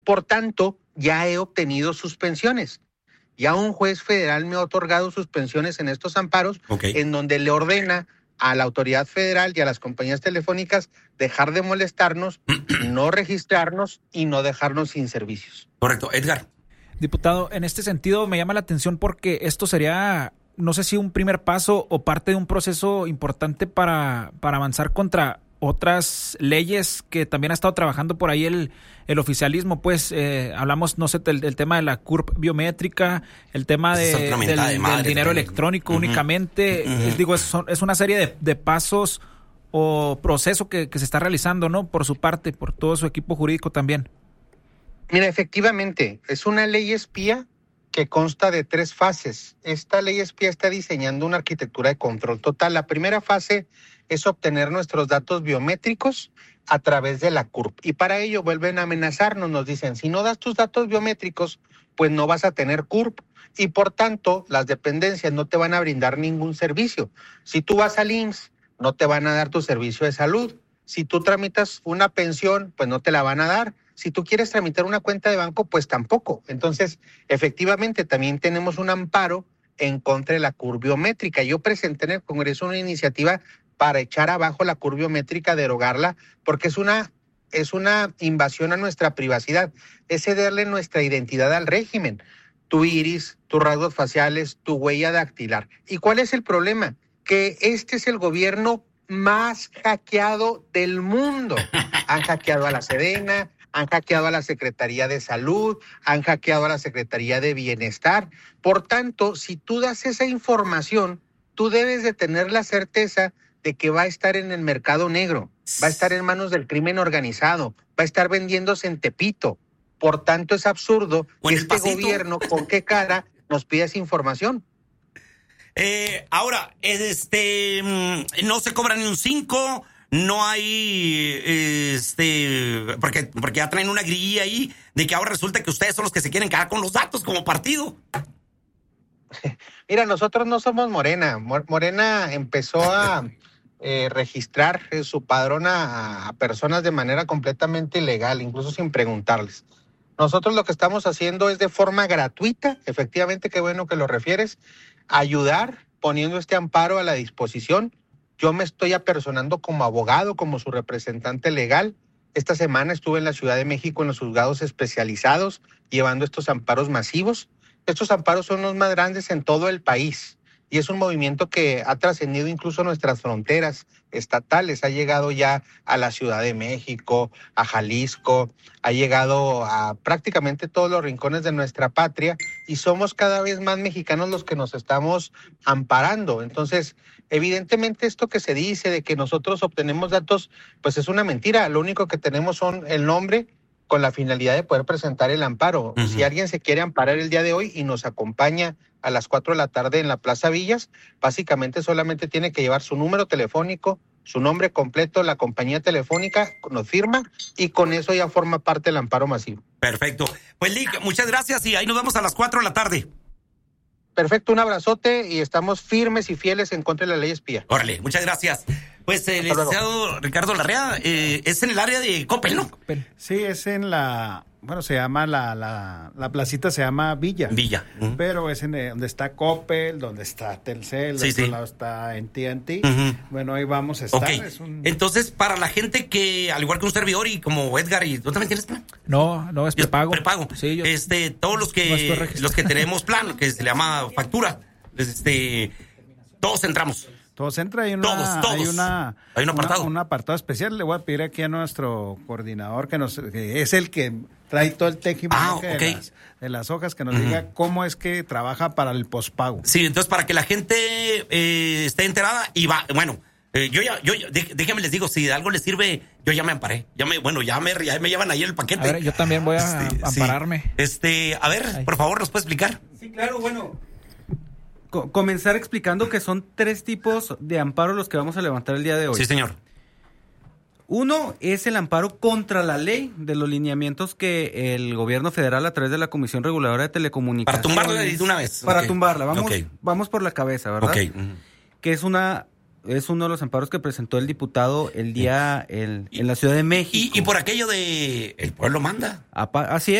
Por tanto, ya he obtenido suspensiones. Ya un juez federal me ha otorgado suspensiones en estos amparos, en donde le ordena a la autoridad federal y a las compañías telefónicas dejar de molestarnos, no registrarnos y no dejarnos sin servicios. Correcto. Edgar. Diputado, en este sentido me llama la atención porque esto sería, no sé si un primer paso o parte de un proceso importante para avanzar contra otras leyes que también ha estado trabajando por ahí el oficialismo. Pues hablamos, no sé, del tema de la CURP biométrica, el tema del dinero electrónico únicamente. Digo, es una serie de pasos o proceso que se está realizando, ¿no? Por su parte, por todo su equipo jurídico también. Mira, efectivamente, es una ley espía que consta de 3 fases. Esta ley espía está diseñando una arquitectura de control total. La primera fase es obtener nuestros datos biométricos a través de la CURP. Y para ello vuelven a amenazarnos, nos dicen, si no das tus datos biométricos, pues no vas a tener CURP. Y por tanto, las dependencias no te van a brindar ningún servicio. Si tú vas al IMSS, no te van a dar tu servicio de salud. Si tú tramitas una pensión, pues no te la van a dar. Si tú quieres tramitar una cuenta de banco, pues tampoco. Entonces, efectivamente, también tenemos un amparo en contra de la CURP biométrica. Yo presenté en el Congreso una iniciativa para echar abajo la CURP biométrica, derogarla, porque es una invasión a nuestra privacidad, es cederle nuestra identidad al régimen, tu iris, tus rasgos faciales, tu huella dactilar. ¿Y cuál es el problema? Que este es el gobierno más hackeado del mundo. Han hackeado a la Sedena, han hackeado a la Secretaría de Salud, han hackeado a la Secretaría de Bienestar. Por tanto, si tú das esa información, tú debes de tener la certeza de que va a estar en el mercado negro, va a estar en manos del crimen organizado, va a estar vendiéndose en Tepito. Por tanto, es absurdo que este gobierno, ¿con qué cara nos pida esa información? Ahora, no se cobra ni un 5, no hay, porque ya traen una grilla ahí de que ahora resulta que ustedes son los que se quieren quedar con los datos como partido. Mira, nosotros no somos Morena. Morena empezó a registrar su padrón a personas de manera completamente ilegal, incluso sin preguntarles. Nosotros lo que estamos haciendo es de forma gratuita, efectivamente, qué bueno que lo refieres, ayudar poniendo este amparo a la disposición. Yo me estoy apersonando como abogado, como su representante legal. Esta semana estuve en la Ciudad de México en los juzgados especializados llevando estos amparos masivos. Estos amparos son los más grandes en todo el país y es un movimiento que ha trascendido incluso nuestras fronteras estatales. Ha llegado ya a la Ciudad de México, a Jalisco, ha llegado a prácticamente todos los rincones de nuestra patria y somos cada vez más mexicanos los que nos estamos amparando. Entonces, evidentemente esto que se dice de que nosotros obtenemos datos, pues es una mentira. Lo único que tenemos son el nombre con la finalidad de poder presentar el amparo. Uh-huh. Si alguien se quiere amparar el día de hoy y nos acompaña a las 4 de la tarde en la Plaza Villas, básicamente solamente tiene que llevar su número telefónico, su nombre completo, la compañía telefónica, nos firma y con eso ya forma parte del amparo masivo. Perfecto. Pues Lic, muchas gracias y ahí nos vemos a las 4 de la tarde. Perfecto, un abrazote y estamos firmes y fieles en contra de la ley espía. Órale, muchas gracias. Pues el licenciado Ricardo Larrea es en el área de Coppel, ¿no? Sí, es en la... Bueno, se llama la placita se llama Villa. Villa. Uh-huh. Pero es en donde está Coppel, donde está Telcel, sí, otro lado está AT&T. Uh-huh. Bueno, ahí vamos a estar. Okay. Entonces, para la gente que, al igual que un servidor y como Edgar, ¿y tú también tienes plan? No, es prepago. Prepago. Sí, yo... todos los que tenemos plan, que se le llama factura, todos entramos. Todos entra, hay un apartado. Un apartado especial. Le voy a pedir aquí a nuestro coordinador que es el que trae todo el tejimaneje de las hojas, que nos diga cómo es que trabaja para el pospago. Sí, entonces para que la gente esté enterada y va, bueno, déjenme les digo, si de algo les sirve, yo ya me amparé, ya me llevan ahí el paquete. A ver, yo también voy a ampararme. Sí. A ver, por favor, ¿nos puede explicar? Sí, claro, bueno. Comenzar explicando que son 3 tipos de amparo los que vamos a levantar el día de hoy. Sí, señor. Uno es el amparo contra la ley de los lineamientos que el gobierno federal a través de la Comisión Reguladora de Telecomunicaciones... Para tumbarla de una vez. Para tumbarla. Vamos por la cabeza, ¿verdad? Okay. Que es una es uno de los amparos que presentó el diputado el día en la Ciudad de México. Y por aquello de el pueblo manda. Así